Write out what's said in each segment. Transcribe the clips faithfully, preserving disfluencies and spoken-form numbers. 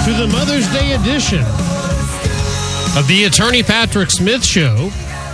to the Mother's Day edition of the Attorney Patrick Smith Show.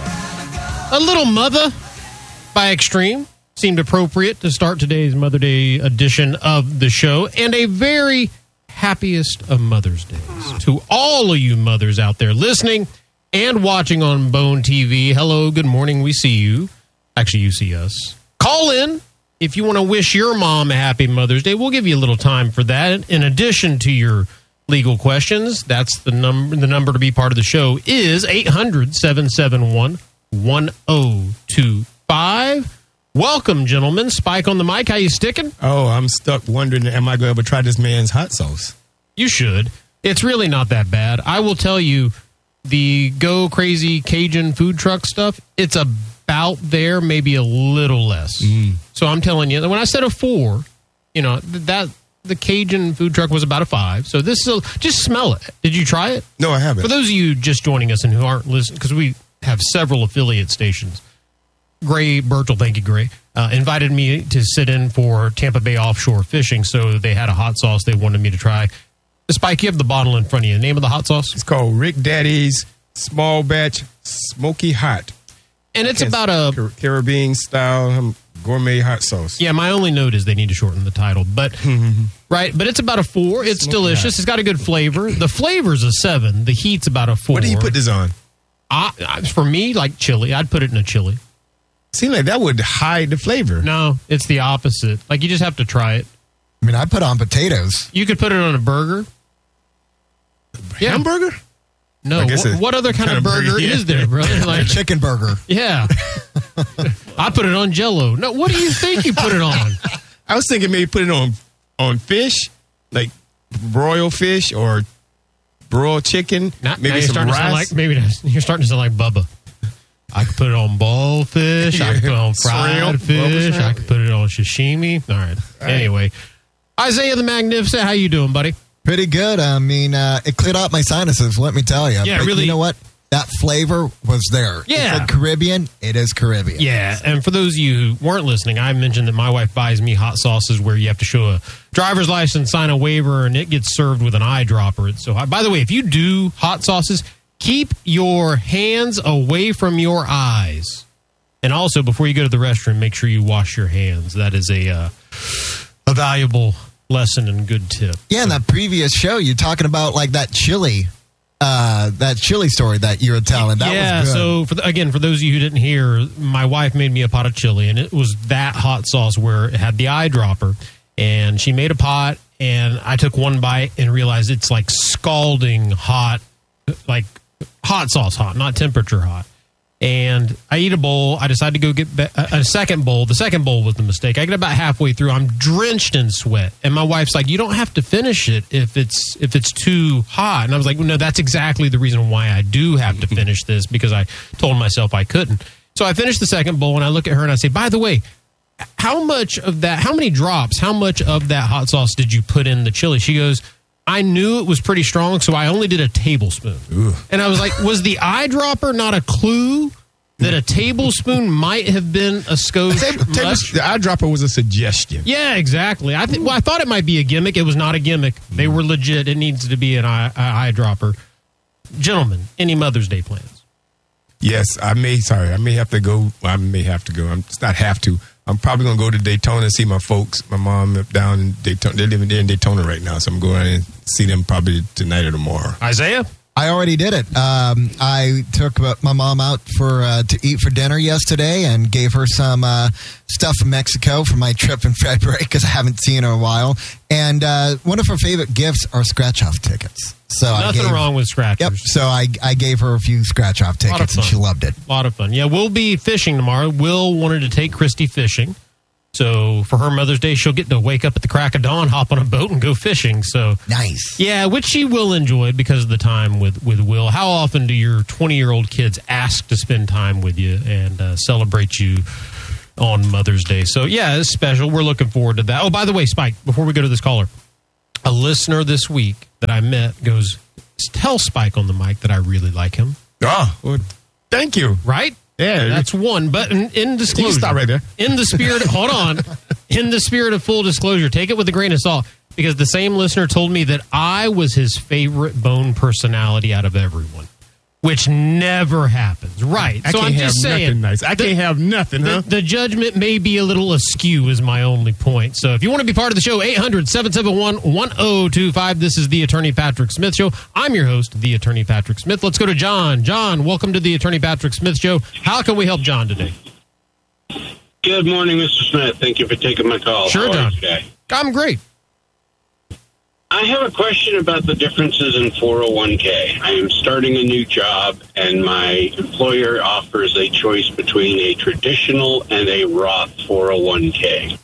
A little mother by Extreme seemed appropriate to start today's Mother's Day edition of the show, and a very happiest of Mother's Days to all of you mothers out there listening and watching on Bone T V. Hello, good morning, we see you. Actually, you see us. Call in if you want to wish your mom a happy Mother's Day. We'll give you a little time for that. In addition to your legal questions, that's the number. The number to be part of the show is eight hundred, seven seven one, one oh two five. Welcome, gentlemen. Spike on the mic. How you sticking? Oh, I'm stuck wondering, am I going to ever try this man's hot sauce? You should. It's really not that bad. I will tell you, the Go Crazy Cajun food truck stuff, it's about there, maybe a little less. Mm. So I'm telling you, when I said a four, you know, that the Cajun food truck was about a five. So this is a, just smell it. Did you try it? No, I haven't. For those of you just joining us and who aren't listening, because we have several affiliate stations, Gray Birchall, thank you, Gray, uh, invited me to sit in for Tampa Bay Offshore Fishing, so they had a hot sauce they wanted me to try. Spike, you have the bottle in front of you. The name of the hot sauce? It's called Rick Daddy's Small Batch Smoky Hot. And it's about a Car- Caribbean style um, gourmet hot sauce. Yeah, my only note is they need to shorten the title, but right, but it's about a four. It's Smoky delicious. Hot. It's got a good flavor. The flavor's a seven. The heat's about a four. What do you put this on? I, I, for me, like chili. I'd put it in a chili. Seems like that would hide the flavor. No, it's the opposite. Like, you just have to try it. I mean, I put on potatoes. You could put it on a burger. Yeah. Hamburger? No. Wh- what other kind, kind of burger, burger is there, bro? Like a chicken burger. Yeah. I put it on Jell-O. No, what do you think you put it on? I was thinking maybe put it on on fish, like broiled fish or broiled chicken. Now, maybe now you're some starting rice. To sound like, maybe you're starting to sound like Bubba. I could put it on ball fish. I could put it on fried Shrimp, fish. I could put it on sashimi. All right. All right. Anyway, Isaiah the Magnificent, how you doing, buddy? Pretty good. I mean, uh, it cleared out my sinuses, let me tell you. Yeah, but really. You know what? That flavor was there. Yeah. It said Caribbean. It is Caribbean. Yeah, and for those of you who weren't listening, I mentioned that my wife buys me hot sauces where you have to show a driver's license, sign a waiver, and it gets served with an eyedropper. So, by the way, if you do hot sauces, keep your hands away from your eyes. And also, before you go to the restroom, make sure you wash your hands. That is a uh, a valuable lesson and good tip. Yeah, in that previous show, you're talking about like that chili, uh, that chili story that you were telling. That yeah, was good. So for the, again, for those of you who didn't hear, my wife made me a pot of chili, and it was that hot sauce where it had the eyedropper. And she made a pot, and I took one bite and realized it's like scalding hot, like hot sauce hot, not temperature hot. And I eat a bowl. I decided to go get be- a second bowl. The second bowl was the mistake. I get about halfway through. I'm drenched in sweat. And my wife's like, you don't have to finish it if it's if it's too hot. And I was like, well, no, that's exactly the reason why I do have to finish this, because I told myself I couldn't. So I finished the second bowl, and I look at her and I say, by the way, how much of that, how many drops, how much of that hot sauce did you put in the chili? She goes, I knew it was pretty strong, so I only did a tablespoon. Ooh. And I was like, was the eyedropper not a clue that a tablespoon might have been a skosh much? The eyedropper was a suggestion. Yeah, exactly. I think. Well, I thought it might be a gimmick. It was not a gimmick. They were legit. It needs to be an eye, eye eyedropper. Gentlemen, any Mother's Day plans? Yes, I may. Sorry, I may have to go. I may have to go. I'm just not have to. I'm probably going to go to Daytona and see my folks. My mom down in Daytona. They're living there in Daytona right now, so I'm going and see them probably tonight or tomorrow. Isaiah? I already did it. Um, I took my mom out for uh, to eat for dinner yesterday and gave her some uh, stuff from Mexico for my trip in February because I haven't seen her in a while. And uh, one of her favorite gifts are scratch-off tickets. So Nothing I gave, wrong with scratchers. Yep. So I, I gave her a few scratch-off tickets, and she loved it. A lot of fun. Yeah, we'll be fishing tomorrow. Will wanted to take Christy fishing. So for her Mother's Day, she'll get to wake up at the crack of dawn, hop on a boat, and go fishing. So nice. Yeah, which she will enjoy because of the time with, with Will. How often do your twenty-year-old kids ask to spend time with you and uh, celebrate you on Mother's Day? So, yeah, it's special. We're looking forward to that. Oh, by the way, Spike, before we go to this caller, a listener this week that I met goes, tell Spike on the mic that I really like him. Oh, well, thank you. Right? Yeah, that's one. But in, in disclosure, you can stop right there. In the spirit, hold on. In the spirit of full disclosure, take it with a grain of salt. because the same listener told me that I was his favorite bone personality out of everyone, which never happens. Right. I so can't I'm have just saying, nothing nice. I the, can't have nothing, huh? The, the judgment may be a little askew is my only point. So if you want to be part of the show, eight hundred, seven seven one, one oh two five. This is the Attorney Patrick Smith Show. I'm your host, the Attorney Patrick Smith. Let's go to John. John, welcome to the Attorney Patrick Smith Show. How can we help John today? Good morning, Mister Smith. Thank you for taking my call. Sure, How John. are you today? I'm great. I have a question about the differences in four oh one k. I am starting a new job, and my employer offers a choice between a traditional and a Roth four oh one k.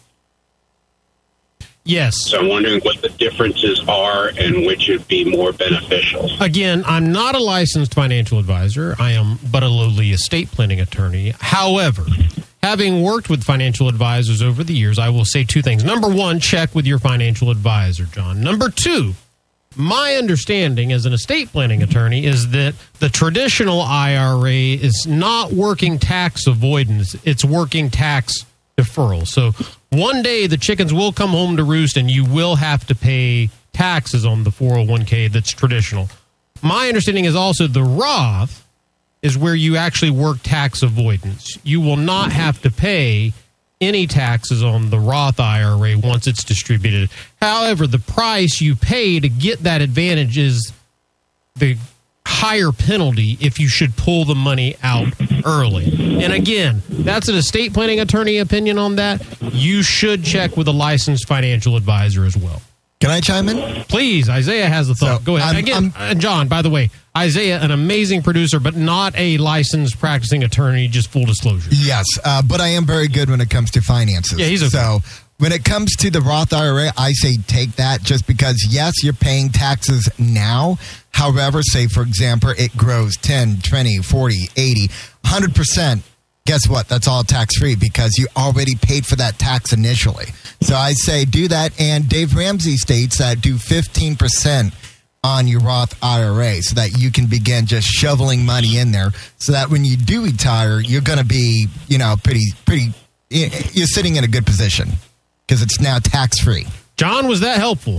Yes. So I'm wondering what the differences are and which would be more beneficial. Again, I'm not a licensed financial advisor. I am but a lowly estate planning attorney. However, having worked with financial advisors over the years, I will say two things. Number one, check with your financial advisor, John. Number two, my understanding as an estate planning attorney is that the traditional I R A is not working tax avoidance. It's working tax deferral. So one day the chickens will come home to roost and you will have to pay taxes on the four oh one k that's traditional. My understanding is also the Roth is where you actually work tax avoidance. You will not have to pay any taxes on the Roth I R A once it's distributed. However, the price you pay to get that advantage is the higher penalty if you should pull the money out early. And again, that's an estate planning attorney opinion on that. You should check with a licensed financial advisor as well. Can I chime in? Please, Isaiah has the thought. So, Go ahead. I'm- Again, I'm- uh, John, by the way, Isaiah, an amazing producer, but not a licensed practicing attorney, just full disclosure. Yes, uh, but I am very good when it comes to finances. Yeah, he's okay. So when it comes to the Roth I R A, I say take that just because, yes, you're paying taxes now. However, say, for example, it grows ten, twenty, forty, eighty, one hundred percent. Guess what? That's all tax-free because you already paid for that tax initially. So I say do that. And Dave Ramsey states that do fifteen percent on your Roth I R A so that you can begin just shoveling money in there so that when you do retire, you're going to be, you know, pretty, pretty, you're sitting in a good position because it's now tax-free. John, was that helpful?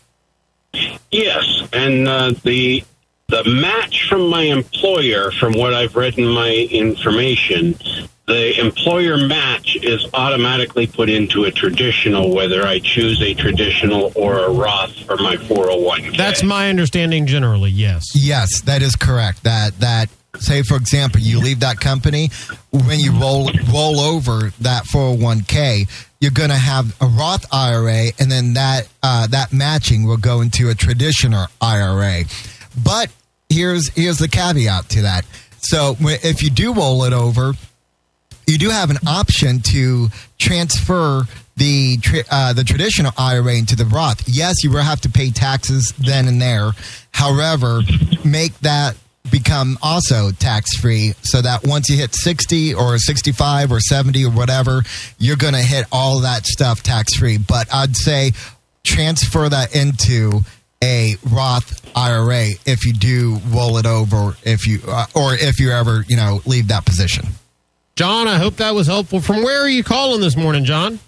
Yes, and uh, the the match from my employer, from what I've read in my information, the employer match is automatically put into a traditional, whether I choose a traditional or a Roth for my four oh one k. That's my understanding generally, yes. Yes, that is correct. That that say for example, you leave that company, when you roll roll over that four oh one k, you're going to have a Roth I R A, and then that uh, that matching will go into a traditional I R A. But here's here's the caveat to that. So wh- if you do roll it over, you do have an option to transfer the tra- uh, the traditional I R A into the Roth. Yes, you will have to pay taxes then and there. However, make that become also tax-free so that once you hit sixty or sixty-five or seventy or whatever, you're going to hit all that stuff tax-free. But I'd say transfer that into a Roth I R A if you do roll it over, if you uh, or if you ever, you know, leave that position. John, I hope that was helpful. From where are you calling this morning, John?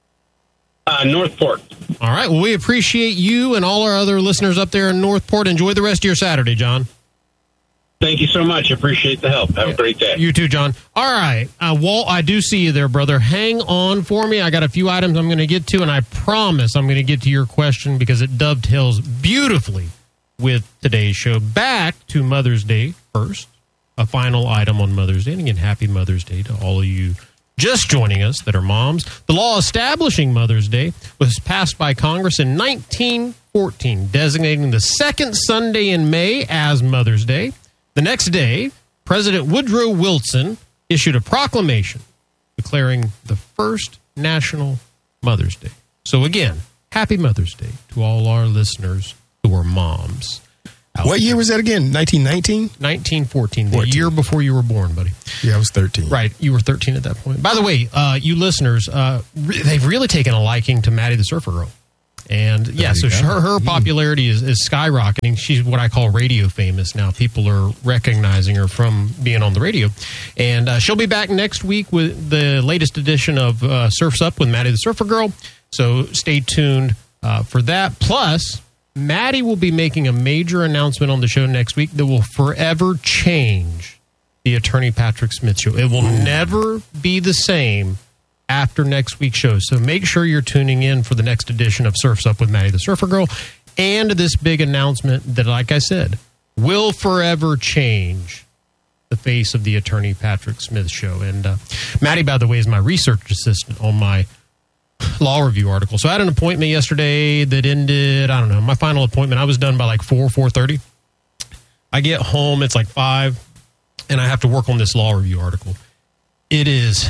Uh, Northport. All right. Well, we appreciate you and all our other listeners up there in Northport. Enjoy the rest of your Saturday, John. Thank you so much. Appreciate the help. Have a great day. You too, John. All right. Uh, Walt, I do see you there, brother. Hang on for me. I got a few items I'm going to get to, and I promise I'm going to get to your question because it dovetails beautifully with today's show. Back to Mother's Day first. A final item on Mother's Day. And again, happy Mother's Day to all of you just joining us that are moms. The law establishing Mother's Day was passed by Congress in nineteen fourteen, designating the second Sunday in May as Mother's Day. The next day, President Woodrow Wilson issued a proclamation declaring the first National Mother's Day. So again, happy Mother's Day to all our listeners who are moms. What year was that again? nineteen nineteen? nineteen fourteen, the fourteen. year before you were born, buddy. Yeah, I was thirteen. Right, you were thirteen at that point. By the way, uh, you listeners, uh, re- they've really taken a liking to Maddie the Surfer Girl. And yeah, so you go. her, her popularity is, is skyrocketing. She's what I call radio famous now. People are recognizing her from being on the radio. And uh, she'll be back next week with the latest edition of uh, Surf's Up with Maddie the Surfer Girl. So stay tuned uh, for that. Plus, Maddie will be making a major announcement on the show next week that will forever change the Attorney Patrick Smith Show. It will never be the same after next week's show. So make sure you're tuning in for the next edition of Surf's Up with Maddie the Surfer Girl and this big announcement that, like I said, will forever change the face of the Attorney Patrick Smith Show. And uh, Maddie, by the way, is my research assistant on my law review article. So I had an appointment yesterday that ended, I don't know, my final appointment, I was done by like four, four thirty. I get home, it's like five, and I have to work on this law review article. It is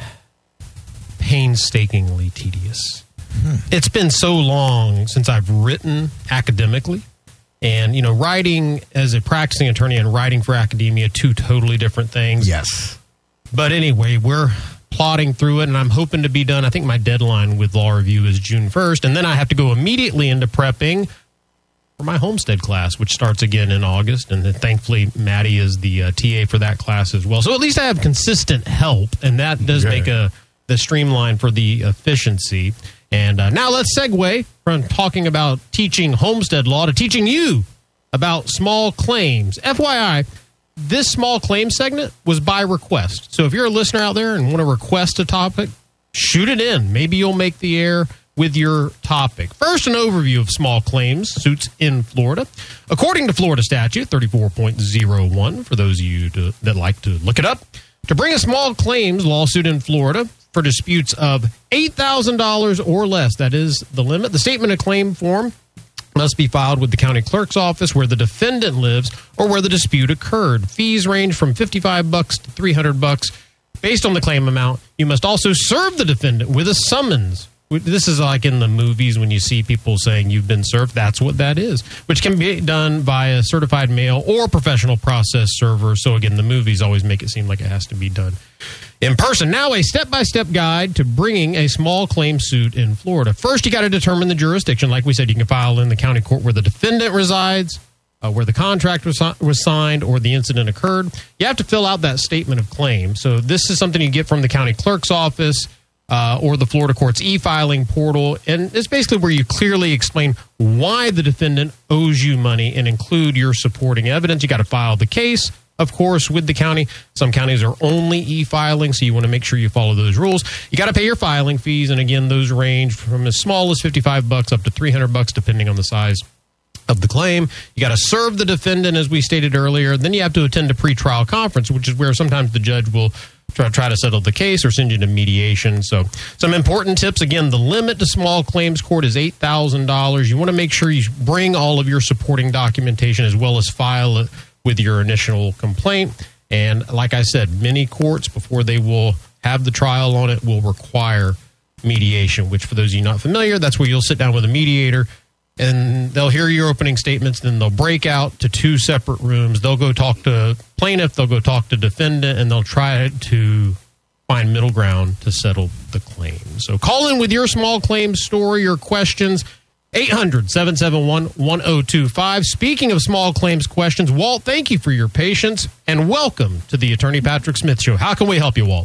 painstakingly tedious. Hmm. It's been so long since I've written academically. And, you know, writing as a practicing attorney and writing for academia, two totally different things. Yes. But anyway, we're plodding through it, and I'm hoping to be done. I think my deadline with law review is June first, and then I have to go immediately into prepping for my Homestead class, which starts again in August. And then thankfully, Maddie is the uh, T A for that class as well. So at least I have consistent help, and that does Okay. make a the streamline for the efficiency. And uh, now let's segue from talking about teaching homestead law to teaching you about small claims. F Y I, this small claim segment was by request. So if you're a listener out there and want to request a topic, shoot it in. Maybe you'll make the air with your topic. First, an overview of small claims suits in Florida. According to Florida statute thirty-four point oh one, for those of you to, that like to look it up, to bring a small claims lawsuit in Florida for disputes of eight thousand dollars or less, that is the limit, the statement of claim form must be filed with the county clerk's office where the defendant lives or where the dispute occurred. Fees range from fifty-five bucks to three hundred bucks based on the claim amount. You must also serve the defendant with a summons. This is like in the movies when you see people saying you've been served. That's what that is, which can be done by a certified mail or professional process server. So again, the movies always make it seem like it has to be done in person. Now, a step-by-step guide to bringing a small claim suit in Florida. First, you got to determine the jurisdiction. Like we said, you can file in the county court where the defendant resides, uh, where the contract was, was signed, or the incident occurred. You have to fill out that statement of claim. So this is something you get from the county clerk's office uh, or the Florida court's e-filing portal. And it's basically where you clearly explain why the defendant owes you money and include your supporting evidence. You got to file the case, of course, with the county. Some counties are only e-filing, so you want to make sure you follow those rules. You got to pay your filing fees, and again, those range from as small as fifty-five bucks up to three hundred bucks, depending on the size of the claim. You got to serve the defendant, as we stated earlier. Then you have to attend a pretrial conference, which is where sometimes the judge will try, try to settle the case or send you to mediation. So some important tips. Again, the limit to small claims court is eight thousand dollars. You want to make sure you bring all of your supporting documentation as well as file it with your initial complaint. And like I said, many courts, before they will have the trial on it, will require mediation, which for those of you not familiar, that's where you'll sit down with a mediator and they'll hear your opening statements. Then they'll break out to two separate rooms. They'll go talk to plaintiff, they'll go talk to defendant, and they'll try to find middle ground to settle the claim. So call in with your small claim story or questions. eight hundred, seven seven one, one oh two five. Speaking of small claims questions, Walt, thank you for your patience and welcome to the Attorney Patrick Smith Show. How can we help you, Walt?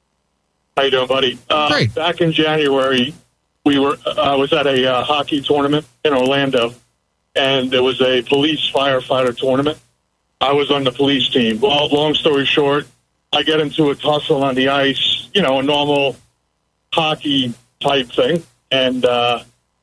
How you doing, buddy? Uh, Great. Back in January, we were I uh, was at a uh, hockey tournament in Orlando, and there was a police firefighter tournament. I was on the police team. Well, long story short, I get into a tussle on the ice, you know, a normal hockey type thing, and uh,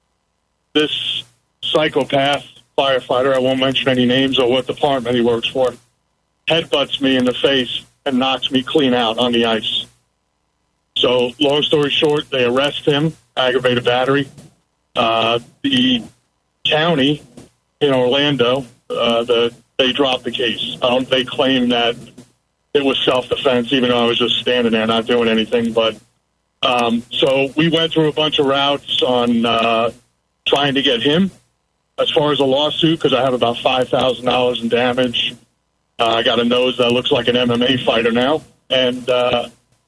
this psychopath firefighter, I won't mention any names or what department he works for, headbutts me in the face and knocks me clean out on the ice. So, long story short, they arrest him, aggravated battery. Uh, the county in Orlando, uh, the they dropped the case. Um, they claim that it was self-defense, even though I was just standing there not doing anything. But um, so we went through a bunch of routes on uh, trying to get him as far as a lawsuit, because I have about five thousand dollars in damage. Uh, I got a nose that looks like an M M A fighter now. And uh,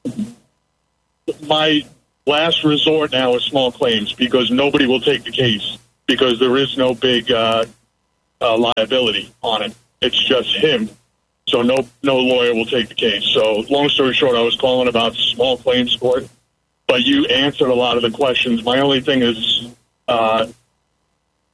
my last resort now is small claims, because nobody will take the case, because there is no big uh, uh, liability on it. It's just him. So no no lawyer will take the case. So long story short, I was calling about small claims court, but you answered a lot of the questions. My only thing is, uh,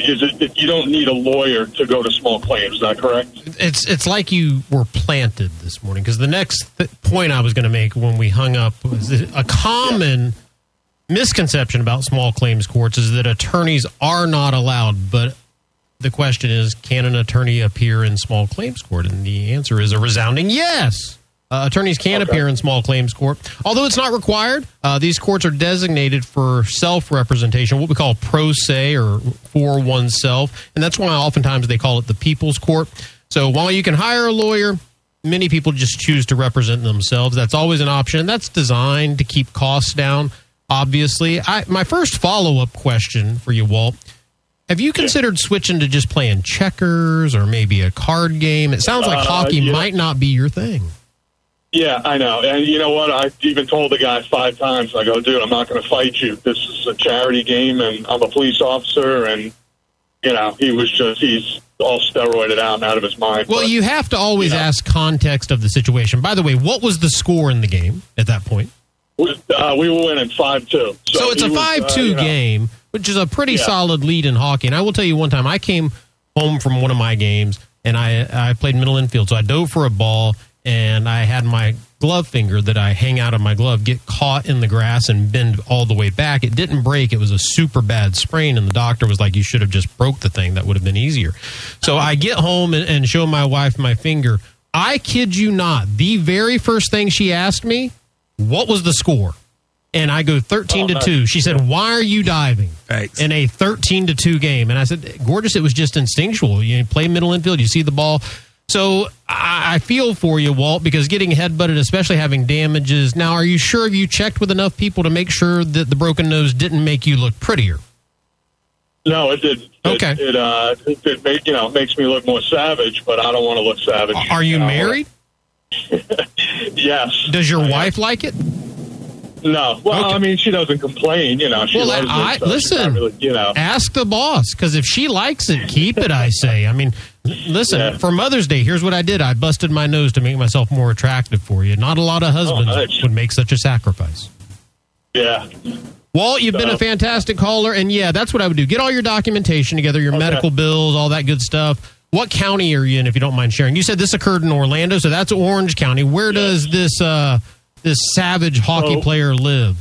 is it, you don't need a lawyer to go to small claims. Is that correct? It's it's like you were planted this morning, because the next th- point I was going to make when we hung up was that a common yeah. misconception about small claims courts is that attorneys are not allowed. But the question is, can an attorney appear in small claims court? And the answer is a resounding yes. Uh, attorneys can okay. appear in small claims court, although it's not required. Uh, these courts are designated for self-representation, what we call pro se or for oneself, and that's why oftentimes they call it the people's court. So while you can hire a lawyer, many people just choose to represent themselves. That's always an option, and that's designed to keep costs down, obviously. I, my first follow-up question for you, Walt, have you considered switching to just playing checkers or maybe a card game? It sounds like uh, hockey yeah. might not be your thing. Yeah, I know. And you know what? I even told the guy five times, I go, dude, I'm not going to fight you. This is a charity game, and I'm a police officer. And, you know, he was just, he's all steroided out and out of his mind. Well, but, you have to always you know. ask context of the situation. By the way, what was the score in the game at that point? Uh, we were winning five two. So, so it's a five two uh, you know, game, which is a pretty yeah. solid lead in hockey. And I will tell you one time, I came home from one of my games, and I, I played middle infield. So I dove for a ball, and I had my glove finger that I hang out of my glove get caught in the grass and bend all the way back. It didn't break. It was a super bad sprain, and the doctor was like, you should have just broke the thing. That would have been easier. So I get home and, and show my wife my finger. I kid you not. The very first thing she asked me, what was the score? And I go thirteen to two. She said, why are you diving Thanks. in a thirteen to two game? And I said, gorgeous, it was just instinctual. You play middle infield, you see the ball. So I feel for you, Walt, because getting headbutted, especially having damages. Now, are you sure you checked with enough people to make sure that the broken nose didn't make you look prettier? No, it didn't. Okay. It, it, uh, it, it make, you know, makes me look more savage, but I don't want to look savage. Are you, you know? married? Yes. Does your wife like it? No. Well, okay. I mean, she doesn't complain. You know, she well, loves I, it. So listen, really, you know. Ask the boss, because if she likes it, keep it, I say. I mean, listen, yeah. for Mother's Day, here's what I did. I busted my nose to make myself more attractive for you. Not a lot of husbands oh, nice. would make such a sacrifice. Yeah. Walt, you've so. been a fantastic caller, and yeah, that's what I would do. Get all your documentation together, your okay. medical bills, all that good stuff. What county are you in, if you don't mind sharing? You said this occurred in Orlando, so that's Orange County. Where yeah. does this uh, this savage hockey so, player live?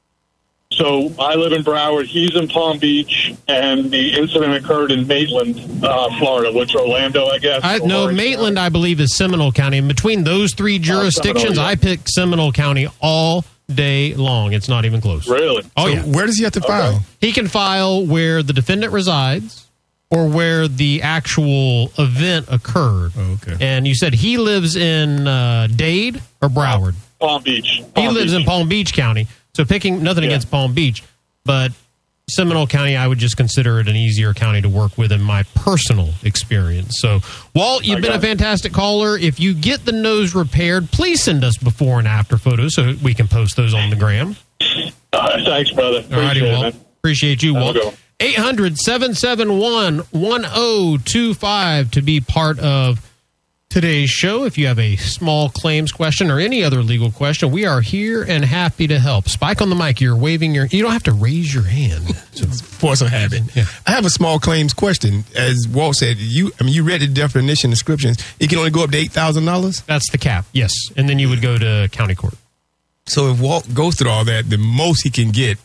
So I live in Broward. He's in Palm Beach, and the incident occurred in Maitland, uh, Florida, which Orlando, I guess. I, no, Maitland, County. I believe, is Seminole County. And between those three jurisdictions, oh, Seminole, yeah. I pick Seminole County all day long. It's not even close. Really? Oh, so yeah. Where does he have to file? Okay. He can file where the defendant resides or where the actual event occurred. Oh, okay. And you said he lives in uh, Dade or Broward? Palm Beach. Palm he lives Beach. in Palm Beach County. So picking nothing yeah. against Palm Beach, but Seminole County, I would just consider it an easier county to work with in my personal experience. So, Walt, you've I been a fantastic caller. If you get the nose repaired, please send us before and after photos so we can post those on the gram. Uh, thanks, brother. Appreciate All righty, it, Walt. man. Appreciate you, Walt. eight hundred, seven seven one, one oh two five to be part of today's show. If you have a small claims question or any other legal question, we are here and happy to help. Spike on the mic. You're waving your... You don't have to raise your hand. It's force of habit. Yeah. I have a small claims question. As Walt said, you I mean, you read the definition descriptions. It can only go up to eight thousand dollars? That's the cap, yes. And then you would go to county court. So if Walt goes through all that, the most he can get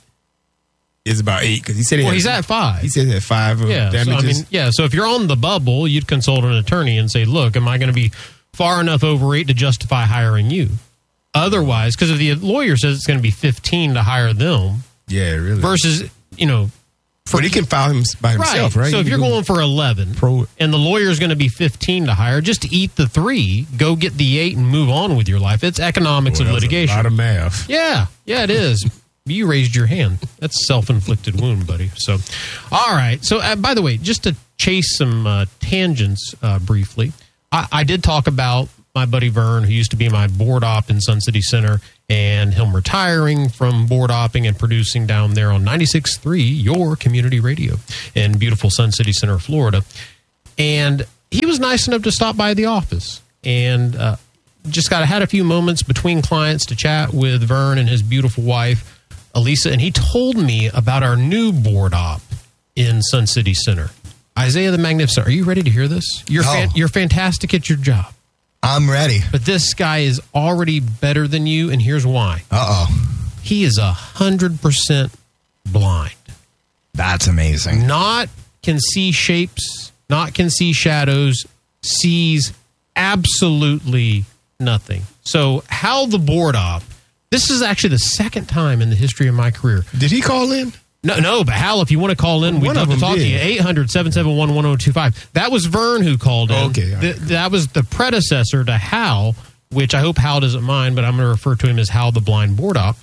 is about eight, because he said he well, had, he's at five. He said he had five of yeah, damages. So, I mean, yeah, so if you're on the bubble, you'd consult an attorney and say, look, am I going to be far enough over eight to justify hiring you? Otherwise, because if the lawyer says it's going to be fifteen to hire them, yeah, really, versus, you know, for, but he can file him by himself, right? right? So if you're going for eleven Pro. and the lawyer's going to be fifteen to hire, just eat the three, go get the eight, and move on with your life. It's economics Boy, of litigation. A lot of math. Yeah, yeah, it is. You raised your hand. That's self-inflicted wound, buddy. So, all right. So, uh, by the way, just to chase some uh, tangents uh, briefly, I, I did talk about my buddy Vern, who used to be my board op in Sun City Center, and him retiring from board opping and producing down there on ninety-six point three, your community radio in beautiful Sun City Center, Florida. And he was nice enough to stop by the office and uh, just got had a few moments between clients to chat with Vern and his beautiful wife, Elisa, and he told me about our new board op in Sun City Center. Isaiah the Magnificent, are you ready to hear this? You're Oh. fan- you're fantastic at your job, I'm ready. but this guy is already better than you, and here's why. Uh oh. He is a hundred percent blind. That's amazing. Not can see shapes, not can see shadows, sees absolutely nothing. So Hal the board op, this is actually the second time in the history of my career. Did he call in? No, no, but Hal, if you want to call in, we'd One love of to them talk to you. did. eight hundred, seven seven one, one oh two five. That was Vern who called in. Okay, all Th- right. that was the predecessor to Hal, which I hope Hal doesn't mind, but I'm going to refer to him as Hal the blind board op.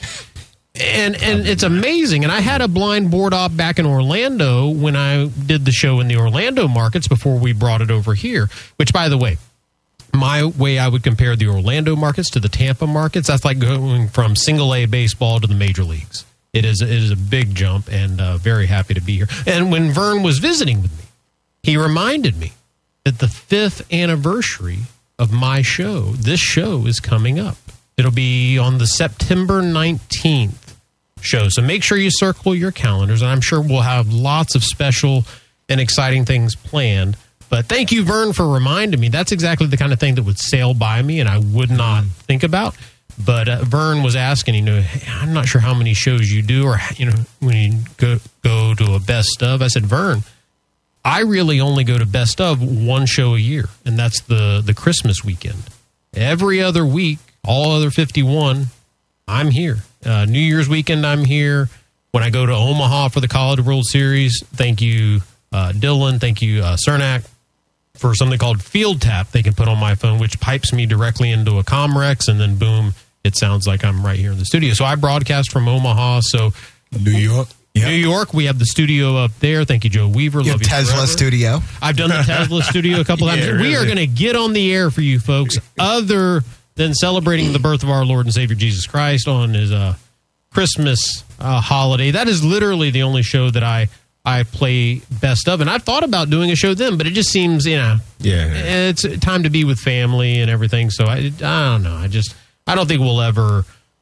And and it's amazing. And I had a blind board op back in Orlando when I did the show in the Orlando markets before we brought it over here, which, by the way, my way I would compare the Orlando markets to the Tampa markets, that's like going from single A baseball to the major leagues. It is, it is a big jump, and uh, very happy to be here. And when Vern was visiting with me, he reminded me that the fifth anniversary of my show, this show is coming up. It'll be on the September nineteenth show. So make sure you circle your calendars, and I'm sure we'll have lots of special and exciting things planned. But thank you, Vern, for reminding me. That's exactly the kind of thing that would sail by me and I would not think about. But uh, Vern was asking, you know, hey, I'm not sure how many shows you do, or, you know, when you go, go to a best of. I said, Vern, I really only go to best of one show a year, and that's the, the Christmas weekend. Every other week, all other fifty-one, I'm here. Uh, New Year's weekend, I'm here. When I go to Omaha for the College World Series, thank you, uh, Dylan. Thank you, uh, Cernak, for something called Field Tap they can put on my phone, which pipes me directly into a Comrex, and then boom, it sounds like I'm right here in the studio. So I broadcast from Omaha. So New York. New York, we have the studio up there. Thank you, Joe Weaver. Your Love you Tesla forever. studio. I've done the Tesla studio a couple times. Yeah, We are really. going to get on the air for you folks, other than celebrating the birth of our Lord and Savior Jesus Christ on his uh, Christmas uh, holiday. That is literally the only show that I I play best of, and I've thought about doing a show then, but it just seems, you know, Yeah. it's time to be with family and everything. So I, I don't know. I just I don't think we'll ever.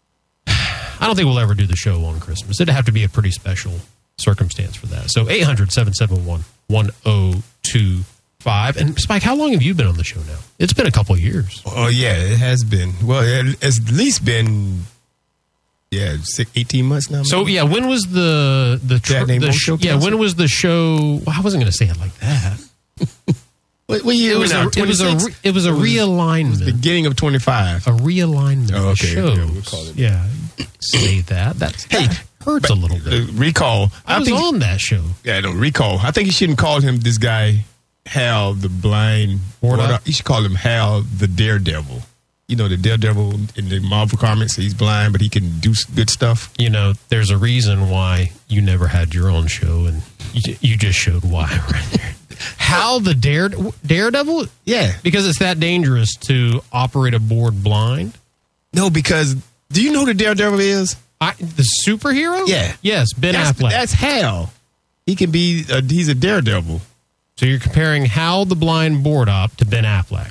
I don't think we'll ever do the show on Christmas. It'd have to be a pretty special circumstance for that. So eight hundred, seven seven one, one oh two five. And Spike, how long have you been on the show now? It's been a couple of years. Oh, yeah, it has been. Well, it- it's at least been, yeah, six, eighteen months now. So yeah, when was the the, tr- That name the on sh- show yeah? cancel? When was the show? Well, I wasn't going to say it like that. what, what year It was now? a, it was a twenty-six? re- it was a realignment. Beginning of twenty-five. A realignment Oh, of okay. shows. Yeah, we'll call it. Yeah, say that. That's Hey, that hurts a little bit. Uh, recall. I was think, on that show. Yeah, no, recall. I think you shouldn't call him this guy Hal the blind. Board board up? up. You should call him Hal the Daredevil. You know, the Daredevil in the Marvel comics, he's blind, but he can do s- good stuff. You know, there's a reason why you never had your own show, and you, you just showed why right there. How the dare, Daredevil? Yeah. Because it's that dangerous to operate a board blind. No, because do you know who the Daredevil is? I, the superhero? Yeah. Yes, Ben that's, Affleck. That's Hal. He can be, a, he's a Daredevil. So you're comparing Hal the blind board op to Ben Affleck,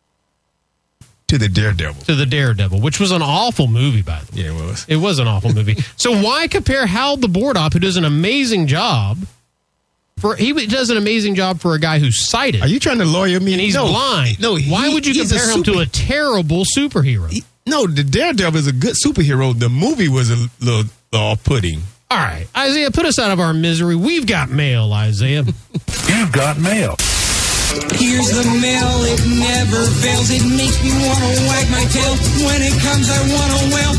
To the Daredevil. to the Daredevil, which was an awful movie, by the way. Yeah, it was. It was an awful movie. So why compare Hal the board op, who does an amazing job, for he does an amazing job for a guy who's sighted Are you trying to lawyer me? and he's no, blind? No, he- why would you he's a compare him super- to a terrible superhero? he- No, the Daredevil is a good superhero. The movie was a little off-putting. All right, Isaiah, put us out of our misery. We've got mail, Isaiah. You've got mail. Here's the mail, it never fails. It makes me want to wag my tail. When it comes, I want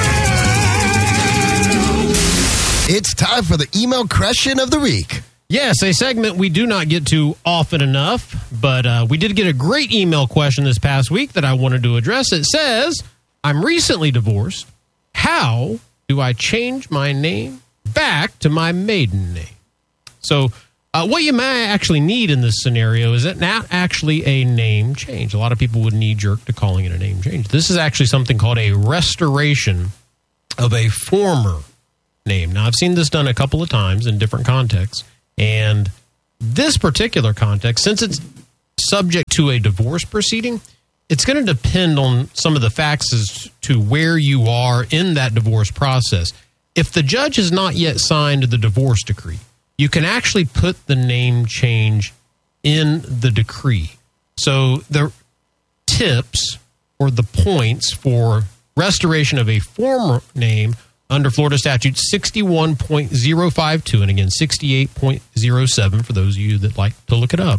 to wail. It's time for the email question of the week. Yes, a segment we do not get to often enough, but uh, we did get a great email question this past week that I wanted to address. It says, I'm recently divorced. How do I change my name back to my maiden name? So uh, what you may actually need in this scenario is it not actually a name change. A lot of people would knee-jerk to calling it a name change. This is actually something called a restoration of a former name. Now, I've seen this done a couple of times in different contexts. And this particular context, since it's subject to a divorce proceeding, it's going to depend on some of the facts as to where you are in that divorce process. If the judge has not yet signed the divorce decree, you can actually put the name change in the decree. So the tips or the points for restoration of a former name under Florida Statute sixty-one point oh five two, and again, sixty-eight point oh seven for those of you that like to look it up.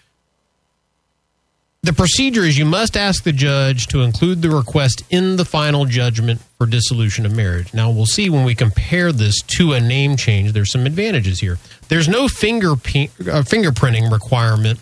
The procedure is you must ask the judge to include the request in the final judgment for dissolution of marriage. Now, we'll see when we compare this to a name change, there's some advantages here. There's no finger pe- uh, fingerprinting requirement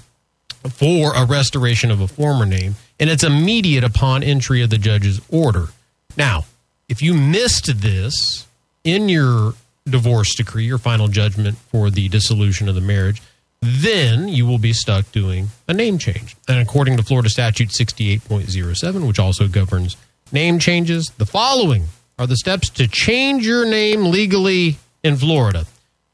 for a restoration of a former name, and it's immediate upon entry of the judge's order. Now, if you missed this in your divorce decree, your final judgment for the dissolution of the marriage, then you will be stuck doing a name change. And according to Florida Statute sixty-eight point oh seven, which also governs name changes, the following are the steps to change your name legally in Florida.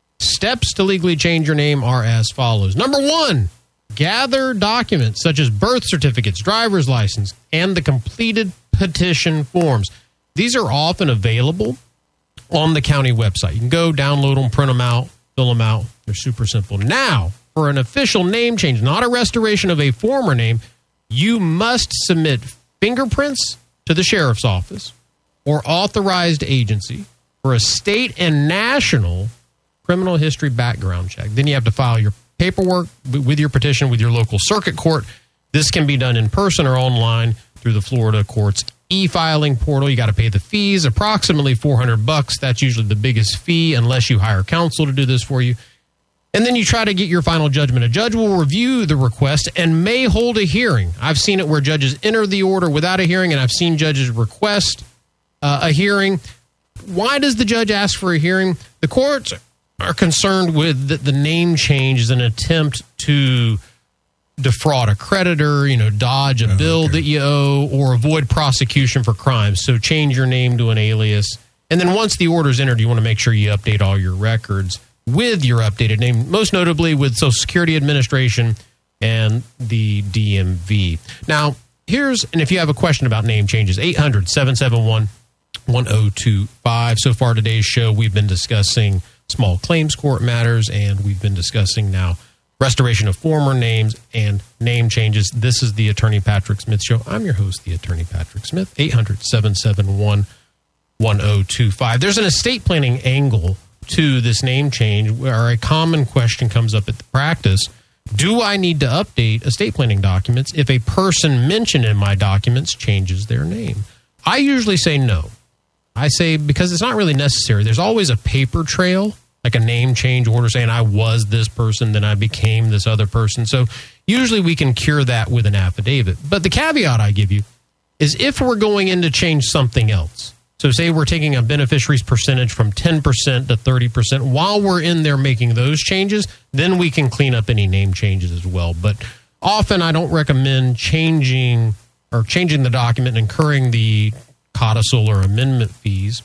Steps to legally change your name are as follows. Number one, gather documents such as birth certificates, driver's license, and the completed petition forms. These are often available on the county website. You can go download them, print them out, fill them out. They're super simple. Now, for an official name change, not a restoration of a former name, you must submit fingerprints to the sheriff's office or authorized agency for a state and national criminal history background check. Then you have to file your paperwork with your petition with your local circuit court. This can be done in person or online through the Florida court's e-filing portal. You got to pay the fees, approximately four hundred bucks. That's usually the biggest fee unless you hire counsel to do this for you. And then you try to get your final judgment. A judge will review the request and may hold a hearing. I've seen it where judges enter the order without a hearing, and I've seen judges request uh, a hearing. Why does the judge ask for a hearing? The courts are concerned with that the name change is an attempt to defraud a creditor, you know, dodge a Oh, bill okay. that you owe, or avoid prosecution for crimes. So change your name to an alias. And then once the order is entered, you want to make sure you update all your records with your updated name, most notably with Social Security Administration and the D M V. Now, here's, and if you have a question about name changes, eight hundred, seven seven one, one oh two five. So far today's show, we've been discussing small claims court matters, and we've been discussing now restoration of former names and name changes. This is the Attorney Patrick Smith Show. I'm your host, the Attorney Patrick Smith, eight hundred, seven seven one, one oh two five. There's an estate planning angle to this name change where a common question comes up at the practice. Do I need to update estate planning documents if a person mentioned in my documents changes their name? I usually say no. I say because it's not really necessary. There's always a paper trail, like a name change order saying I was this person, then I became this other person. So usually we can cure that with an affidavit. But the caveat I give you is if we're going in to change something else. So say we're taking a beneficiary's percentage from ten percent to thirty percent. While we're in there making those changes, then we can clean up any name changes as well. But often I don't recommend changing or changing the document and incurring the codicil or amendment fees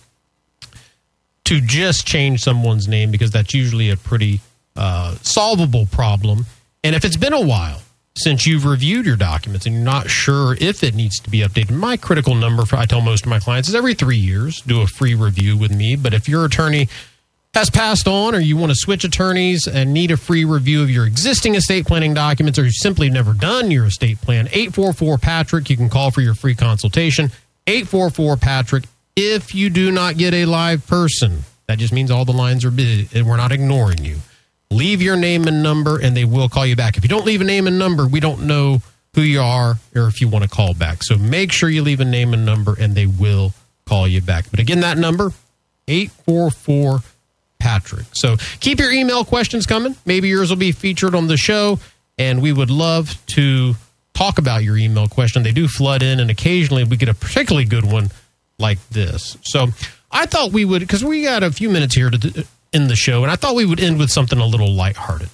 to just change someone's name, because that's usually a pretty uh, solvable problem. And if it's been a while since you've reviewed your documents and you're not sure if it needs to be updated, my critical number, for I tell most of my clients, is every three years, do a free review with me. But if your attorney has passed on, or you want to switch attorneys and need a free review of your existing estate planning documents, or you've simply never done your estate plan, eight four four, Patrick, you can call for your free consultation, eight four four, Patrick. If you do not get a live person, that just means all the lines are busy and we're not ignoring you. Leave your name and number, and they will call you back. If you don't leave a name and number, we don't know who you are or if you want to call back. So make sure you leave a name and number, and they will call you back. But again, that number, eight four four, Patrick. So keep your email questions coming. Maybe yours will be featured on the show, and we would love to talk about your email question. They do flood in, and occasionally we get a particularly good one like this. So I thought we would, because we got a few minutes here to in the show, and I thought we would end with something a little lighthearted.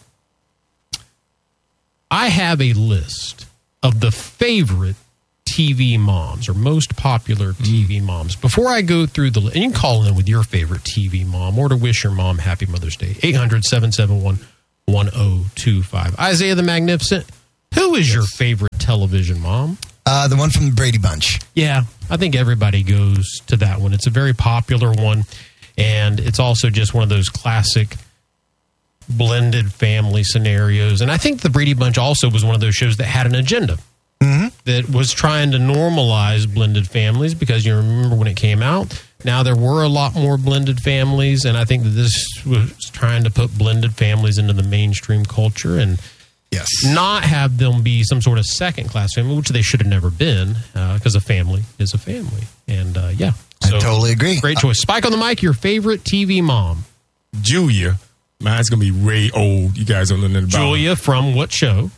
I have a list of the favorite T V moms, or most popular T V moms. Before I go through the list, and you can call in with your favorite T V mom or to wish your mom happy Mother's Day, eight hundred, seven seven one, one oh two five. Isaiah the Magnificent, who is your favorite television mom? Uh, the one from the Brady Bunch. Yeah, I think everybody goes to that one. It's a very popular one, and it's also just one of those classic blended family scenarios. And I think the Brady Bunch also was one of those shows that had an agenda. Mm-hmm. That was trying to normalize blended families, because you remember when it came out, now there were a lot more blended families, and I think that this was trying to put blended families into the mainstream culture and Yes. not have them be some sort of second-class family, which they should have never been, because a family is a family. And, uh, yeah. I totally agree. Great choice. Spike on the mic, your favorite T V mom. Julia. Mine's going to be Ray Old. You guys don't know nothing about her. Julia from what show?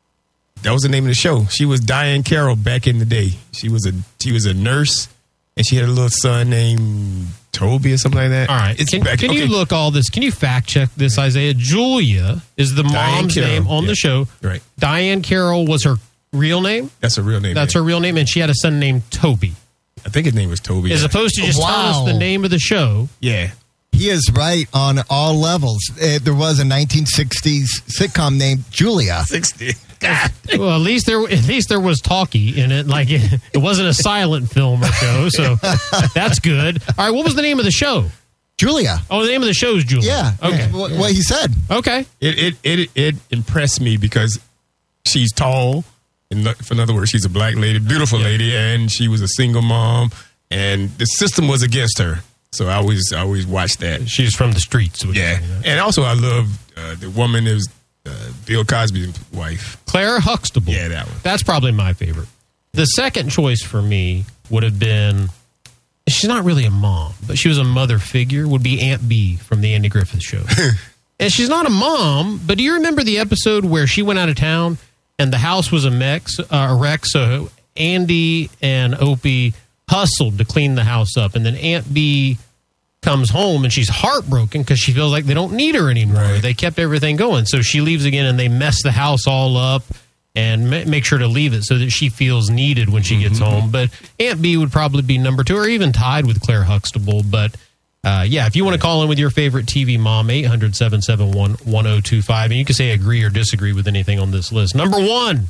That was the name of the show. She was Diane Carroll back in the day. She was a she was a nurse, and she had a little son named Toby or something like that. All right. It's Can, back, can okay. you look all this? Can you fact check this, Isaiah? Julia is the Diane mom's Carroll, name on yeah. the show. Right. Diane Carroll was her real name. That's her real name. That's yeah. her real name, and she had a son named Toby. I think his name was Toby. As yeah. opposed to just Wow. tell us the name of the show. Yeah. He is right on all levels. Uh, there was a nineteen sixties sitcom named Julia. sixty. God. Well, at least there, at least there was talkie in it. Like it, it wasn't a silent film or show, so that's good. All right, what was the name of the show? Julia. Oh, the name of the show is Julia. Yeah. Okay. What, what he said. Okay. It, it it it impressed me because she's tall. In, in other words, she's a black lady, beautiful Yeah. lady, and she was a single mom, and the system was against her. So I always I always watched that. She's from the streets. which- Yeah, and also I love uh, the woman that was uh, Bill Cosby's wife. Claire Huxtable. Yeah, that one. That's probably my favorite. The second choice for me would have been, she's not really a mom, but she was a mother figure, would be Aunt B from the Andy Griffith Show. And she's not a mom, but do you remember the episode where she went out of town and the house was a, mex, uh, a wreck, so Andy and Opie hustled to clean the house up, and then Aunt B comes home and she's heartbroken because she feels like they don't need her anymore. Right. They kept everything going. So she leaves again and they mess the house all up and ma- make sure to leave it so that she feels needed when she gets home. But Aunt B would probably be number two, or even tied with Claire Huxtable. But uh, yeah, if you want to call in with your favorite T V mom, eight hundred, seven seven one, one oh two five. And you can say agree or disagree with anything on this list. Number one,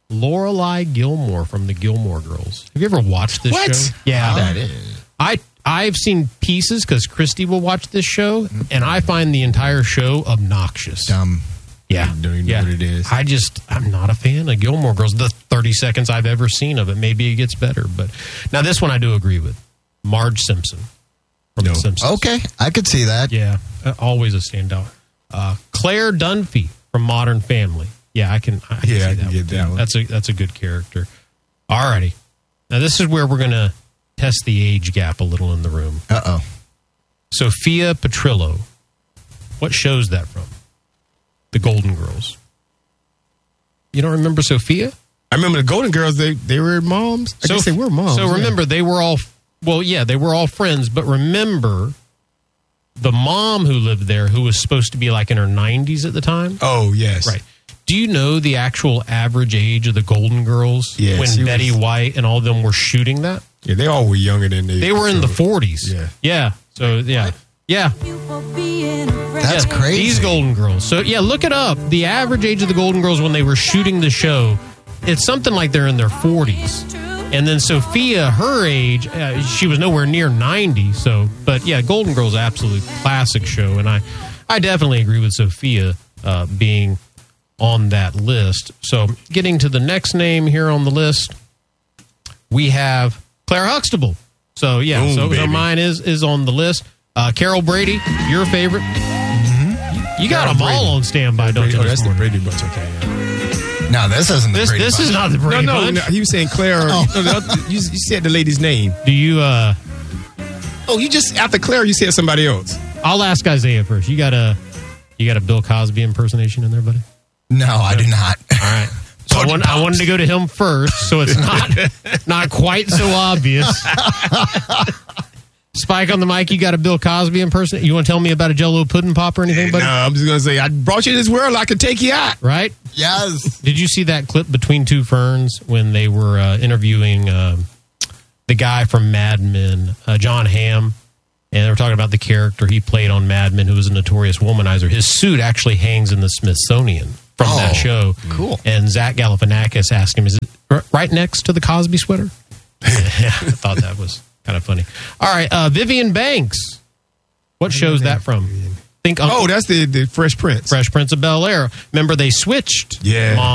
Lorelai Gilmore from the Gilmore Girls. Have you ever watched this What? show? Yeah. That is. I I've seen pieces because Christy will watch this show, and I find the entire show obnoxious. Dumb. Yeah, Don't even know yeah. what it is. I just I'm not a fan of Gilmore Girls. The thirty seconds I've ever seen of it, maybe it gets better, but now this one I do agree with. Marge Simpson from No. The Simpsons. Okay, I could see that. Yeah, uh, always a standout. Uh, Claire Dunphy from Modern Family. Yeah, I can. I can Yeah, see I that can get one, too. that one. That's a that's a good character. Alrighty, now this is where we're gonna test the age gap a little in the room. Uh oh. Sophia Petrillo. What show's that from? The Golden Girls. You don't remember Sophia? I remember the Golden Girls. They they were moms. I guess they were moms. So yeah. remember, they were all, well, yeah, they were all friends, but remember the mom who lived there, who was supposed to be like in her nineties at the time? Oh yes, Right. Do you know the actual average age of the Golden Girls Yeah, when she Betty was- White and all of them were shooting that? Yeah, they all were younger than they. They were in the forties. Yeah. Yeah. So, yeah. Yeah. That's Yeah, crazy. These Golden Girls. So, yeah, look it up. The average age of the Golden Girls when they were shooting the show, it's something like they're in their forties. And then Sophia, her age, uh, she was nowhere near ninety. So, but yeah, Golden Girls, absolute classic show. And I, I definitely agree with Sophia uh, being on that list. So, getting to the next name here on the list, we have Claire Huxtable. So, yeah, Boom, so, so baby. mine is is on the list. Uh, Carol Brady, your favorite. You got Carol them all Brady. on standby, don't Brady. you? Oh, this that's the morning? Brady Bunch. Okay. Yeah. No, this isn't the This Brady this Bunch. is not the No, Brady no, Bunch. no. He was saying Claire. Oh. no, the other- you, you said the lady's name. Do you? uh Oh, you just after Claire, you said somebody else. I'll ask Isaiah first. You got a you got a Bill Cosby impersonation in there, buddy? No, I do not. All right. So I, want, I wanted to go to him first, so it's not not quite so obvious. Spike on the mic. You got a Bill Cosby impersonation? You want to tell me about a Jell-O pudding pop or anything, No, buddy? I'm just gonna say I brought you to this world. I could take you out. Right? Yes. Did you see that clip between two ferns when they were uh, interviewing um, the guy from Mad Men, uh, John Hamm, and they were talking about the character he played on Mad Men, who was a notorious womanizer. His suit actually hangs in the Smithsonian from Oh, that show. cool. And Zach Galifianakis asked him, "Is it r- right next to the Cosby sweater?" Yeah, I thought that was kind of funny. All right, uh, Vivian Banks. What show is that from? think Uncle Oh, that's the, the Fresh Prince. Fresh Prince of Bel Air. Remember, they switched Yeah. Mom